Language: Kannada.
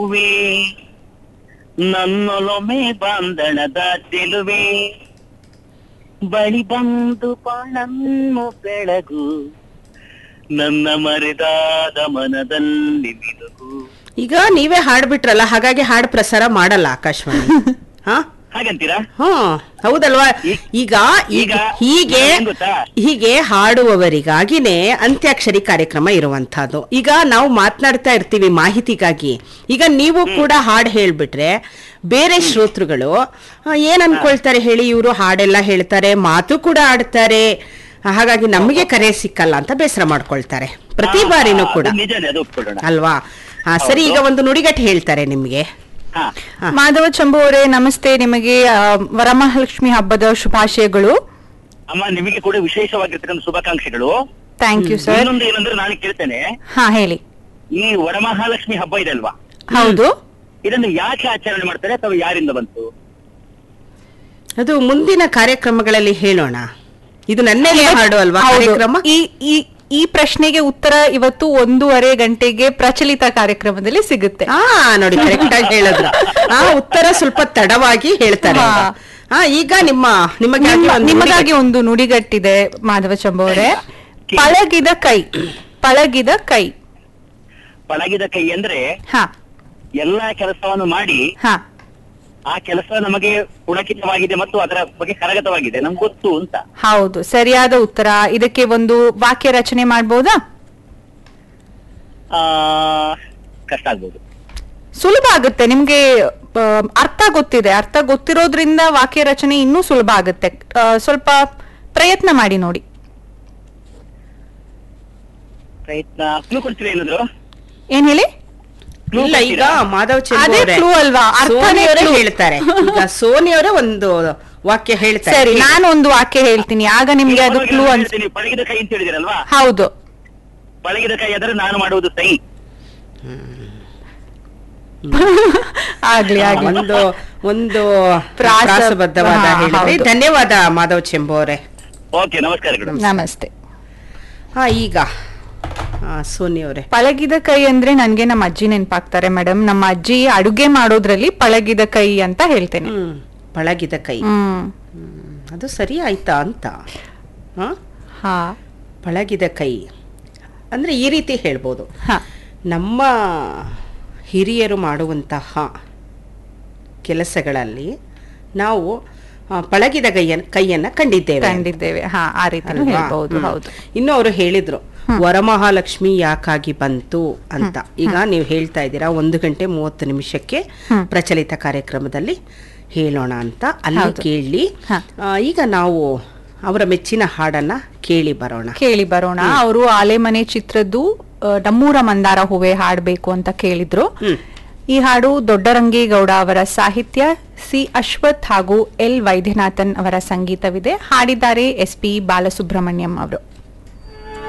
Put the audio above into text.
ಹೂವೇ ನನ್ನೊಲೊಮೆ ಬಂಧನದ ಚೆಲುವೆ ಬಳಿ ಬಂದು ಬಾಳನ್ನು ಬೆಳಗು ನನ್ನ ಮರೆದಾದ ಮನದಲ್ಲಿ ಮಿಲುಗು. ಈಗ ನೀವೇ ಹಾಡ್ಬಿಟ್ರಲ್ಲ, ಹಾಗಾಗಿ ಹಾಡು ಪ್ರಸಾರ ಮಾಡಲ್ಲ ಆಕಾಶವಾಣಿ. ಹಾ ಹಾಗಂತೀರಾ? ಹೌದಲ್ವಾ? ಈಗ ಹೀಗೆ ಹಾಡುವವರಿಗಾಗಿನೇ ಅಂತ್ಯಾಕ್ಷರಿ ಕಾರ್ಯಕ್ರಮ ಇರುವಂತಹದ್ದು. ಈಗ ನಾವು ಮಾತನಾಡ್ತಾ ಇರ್ತೀವಿ ಮಾಹಿತಿಗಾಗಿ. ಈಗ ನೀವು ಕೂಡ ಹಾಡು ಹೇಳ್ಬಿಟ್ರೆ ಬೇರೆ ಶ್ರೋತೃಗಳು ಏನ್ ಅನ್ಕೊಳ್ತಾರೆ ಹೇಳಿ, ಇವರು ಹಾಡೆಲ್ಲ ಹೇಳ್ತಾರೆ, ಮಾತು ಕೂಡ ಆಡ್ತಾರೆ, ಹಾಗಾಗಿ ನಮಗೆ ಕರೆ ಸಿಕ್ಕಲ್ಲ ಅಂತ ಬೇಸರ ಮಾಡ್ಕೊಳ್ತಾರೆ ಪ್ರತಿ ಬಾರಿನೂ ಕೂಡ, ಅಲ್ವಾ? ಸರಿ, ಈಗ ಒಂದು ನುಡಿಗಟ್ಟು ಹೇಳ್ತಾರೆ ನಿಮ್ಗೆ. ಮಾಧವ ಚಂಬು ಅವರೇ ನಮಸ್ತೆ, ನಿಮಗೆ ವರಮಹಾಲಕ್ಷ್ಮಿ ಹಬ್ಬದ ಶುಭಾಶಯಗಳು. ಅಮ್ಮ, ನಿಮಗೆ ಕೂಡ ವಿಶೇಷವಾಗಿರ್ತಕ್ಕಂಥ ಶುಭಾಕಾಂಕ್ಷೆಗಳು. Thank you sir. ಇನ್ನೊಂದು ಏನಂದ್ರೆ ನಾನು ಕೇಳ್ತೇನೆ, ಹೇಳಿ. ಈ ವರಮಹಾಲಕ್ಷ್ಮಿ ಹಬ್ಬ ಇದೆ ಅಲ್ವಾ? ಹೌದು. ಇದನ್ನು ಯಾಕೆ ಆಚರಣೆ ಮಾಡ್ತಾರೆ ಅಥವಾ ಯಾರಿಂದ ಬಂತು? ಅದು ಮುಂದಿನ ಕಾರ್ಯಕ್ರಮಗಳಲ್ಲಿ ಹೇಳೋಣ. ಇದು ನನ್ನೇ ಹಾಡು ಅಲ್ವಾ ಕಾರ್ಯಕ್ರಮ? ಈ ಪ್ರಶ್ನೆಗೆ ಉತ್ತರ ಇವತ್ತು 1:30 ಗಂಟೆಗೆ ಪ್ರಚಲಿತ ಕಾರ್ಯಕ್ರಮದಲ್ಲಿ ಸಿಗುತ್ತೆ. ನೋಡಿ, ಕರೆಕ್ಟ್ ಆಗಿ ಉತ್ತರ ಸ್ವಲ್ಪ ತಡವಾಗಿ ಹೇಳ್ತಾರೆ. ಈಗ ನಿಮಗಾಗಿ ಒಂದು ನುಡಿಗಟ್ಟಿದೆ ಮಾಧವ ಚಂಬು ಅವರೇ. ಪಳಗಿದ ಕೈ. ಪಳಗಿದ ಕೈ. ಪಳಗಿದ ಕೈ ಅಂದ್ರೆ ಎಲ್ಲಾ ಕೆಲಸವನ್ನು ಮಾಡಿ ಆ ಕೆಲಸ ನಮಗೆ ಪುಳಕಿತವಾಗಿದೆ ಮತ್ತು ಅದರ ಬಗ್ಗೆ ಕರಗತವಾಗಿದೆ, ನಮ್ಗೆ ಗೊತ್ತು ಅಂತ. ಹೌದು, ಸರಿಯಾದ ಉತ್ತರ. ಇದಕ್ಕೆ ಒಂದು ವಾಕ್ಯ ರಚನೆ ಮಾಡಬಹುದಾ? ಕಷ್ಟ ಆಗ್ಬೋದು. ಸುಲಭ ಆಗುತ್ತೆ, ನಿಮ್ಗೆ ಅರ್ಥ ಗೊತ್ತಿದೆ. ಅರ್ಥ ಗೊತ್ತಿರೋದ್ರಿಂದ ವಾಕ್ಯ ರಚನೆ ಇನ್ನೂ ಸುಲಭ ಆಗುತ್ತೆ. ಸ್ವಲ್ಪ ಪ್ರಯತ್ನ ಮಾಡಿ ನೋಡಿ. ಪ್ರಯತ್ನ ಕ್ಲೂ ಕೊಡ್ತೀರಾ ಏನಾದ್ರು? ಏನ್ ಹೇಳಿ? ಇಲ್ಲ, ಈಗ ಮಾಧವ್ ಅದೇ ಕ್ಲೂ ಅಲ್ವಾ? ಅರ್ಥನೇ ಹೇಳ್ತಾರೆ. ಈಗ ಸೋನಿ ಅವರೇ ಒಂದು ವಾಕ್ಯ ಹೇಳ್ತಾರೆ. ಸರಿ, ನಾನು ಒಂದು ವಾಕ್ಯ ಹೇಳ್ತೀನಿ, ಆಗ ನಿಮ್ಗೆ ಅದು ಕ್ಲೂ ಅನ್ಸ್ತೀನಿ. ಪಳಗಿದ ಕೈ ಅಂತ ಹೇಳಿದಿರಲ್ವಾ? ಹೌದು. ಪಳಗಿದ ಕೈ ಆದರೆ ನಾನು ಮಾಡುವುದು ಸೈ. ಆಗ್ಲಿ ಆಗ್ಲಿ. ಒಂದು ಪ್ರಾಸಬದ್ಧವಾದ ಹೇಳಿದ್ರಿ. ಧನ್ಯವಾದ ಮಾಧವ್ ಚೆಂಬು ಅವರೇ. ಓಕೆ, ನಮಸ್ಕಾರಗಳು. ನಮಸ್ತೆ. ಈಗ ಸೋನಿ ಅವರೇ, ಪಳಗಿದ ಕೈ ಅಂದ್ರೆ ನನ್ಗೆ ನಮ್ಮ ಅಜ್ಜಿ ನೆನಪಾಗ್ತಾರೆ ಮೇಡಮ್. ನಮ್ಮ ಅಜ್ಜಿ ಅಡುಗೆ ಮಾಡೋದ್ರಲ್ಲಿ ಪಳಗಿದ ಕೈ ಅಂತ ಹೇಳ್ತೇನೆ. ಪಳಗಿದ ಕೈ, ಅದು ಸರಿ ಆಯ್ತಾ ಅಂತ. ಪಳಗಿದ ಕೈ ಅಂದ್ರೆ ಈ ರೀತಿ ಹೇಳ್ಬೋದು. ನಮ್ಮ ಹಿರಿಯರು ಮಾಡುವಂತಹ ಕೆಲಸಗಳಲ್ಲಿ ನಾವು ಪಳಗಿದ ಕೈಯನ್ನ ಕಂಡಿದ್ದೇವೆ. ಆ ರೀತಿ ಹೇಳ್ಬಹುದು. ಹೌದು. ಇನ್ನು ಅವರು ಹೇಳಿದ್ರು ವರಮಹಾಲಕ್ಷ್ಮಿ ಯಾಕಾಗಿ ಬಂತು ಅಂತ. ಈಗ ನೀವು ಹೇಳ್ತಾ ಇದ್ದೀರಾ 1:30 ಪ್ರಚಲಿತ ಕಾರ್ಯಕ್ರಮದಲ್ಲಿ ಹೇಳೋಣ ಅಂತ. ಅಲ್ಲಿ ಕೇಳಿ ಈಗ ನಾವು ಅವರ ಮೆಚ್ಚಿನ ಹಾಡನ್ನ ಕೇಳಿ ಬರೋಣ. ಅವರು ಆಲೆಮನೆ ಚಿತ್ರದ್ದು ನಮ್ಮೂರ ಮಂದಾರ ಹೂವೆ ಹಾಡ್ಬೇಕು ಅಂತ ಕೇಳಿದ್ರು. ಈ ಹಾಡು ದೊಡ್ಡರಂಗೇಗೌಡ ಅವರ ಸಾಹಿತ್ಯ, ಸಿ ಅಶ್ವಥ್ ಹಾಗೂ ಎಲ್ ವೈದ್ಯನಾಥನ್ ಅವರ ಸಂಗೀತವಿದೆ. ಹಾಡಿದ್ದಾರೆ SP ಬಾಲಸುಬ್ರಹ್ಮಣ್ಯಂ ಅವರು.